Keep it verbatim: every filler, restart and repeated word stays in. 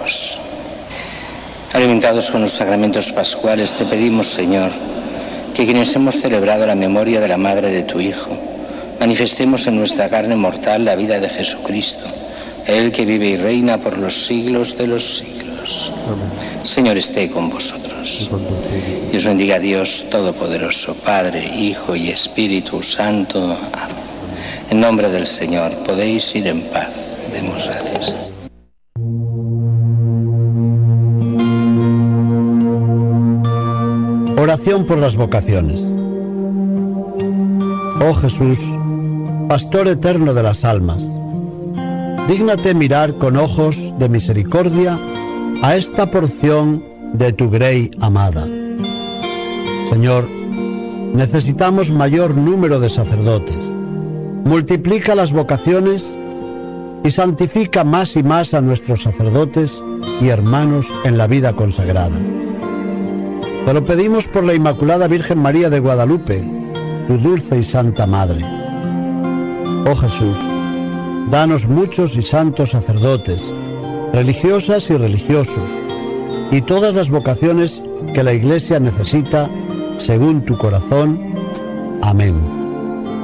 pecados. Alimentados con los sacramentos pascuales, te pedimos, Señor, que quienes hemos celebrado la memoria de la Madre de tu Hijo, manifestemos en nuestra carne mortal la vida de Jesucristo, Él que vive y reina por los siglos de los siglos. Amén. Señor, esté con vosotros. Y os bendiga Dios Todopoderoso, Padre, Hijo y Espíritu Santo. Amén. En nombre del Señor, podéis ir en paz. Demos gracias. Oración por las vocaciones. Oh Jesús, Pastor eterno de las almas, dígnate mirar con ojos de misericordia a esta porción de tu grey amada. Señor, necesitamos mayor número de sacerdotes. Multiplica las vocaciones y santifica más y más a nuestros sacerdotes y hermanos en la vida consagrada. Te lo pedimos por la Inmaculada Virgen María de Guadalupe, tu dulce y santa Madre. Oh Jesús, danos muchos y santos sacerdotes, religiosas y religiosos, y todas las vocaciones que la Iglesia necesita según tu corazón. Amén.